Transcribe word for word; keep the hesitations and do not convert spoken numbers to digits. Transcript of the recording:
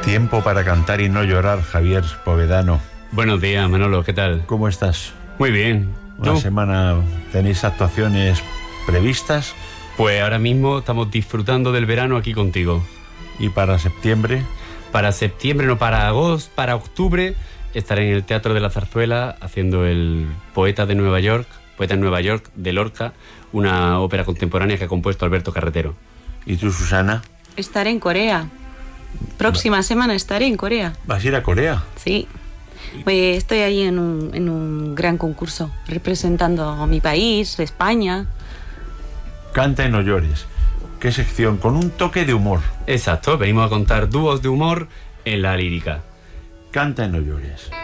Tiempo para cantar y no llorar, Javier Povedano. Buenos días, Manolo, ¿qué tal? ¿Cómo estás? Muy bien. ¿Una ¿Tú? semana tenéis actuaciones previstas? Pues ahora mismo estamos disfrutando del verano aquí contigo. ¿Y para septiembre? Para septiembre, no, para agosto, para octubre, estaré en el Teatro de la Zarzuela haciendo el Poeta de Nueva York, Poeta en Nueva York, de Lorca, una ópera contemporánea que ha compuesto Alberto Carretero. ¿Y tú, Susana? Estaré en Corea. Próxima Va. semana estaré en Corea. ¿Vas a ir a Corea? Sí. Pues estoy ahí en un, en un gran concurso, representando a mi país, España. Canta y no llores. ¿Qué sección? Con un toque de humor. Exacto, venimos a contar dúos de humor en la lírica. Canta y no llores.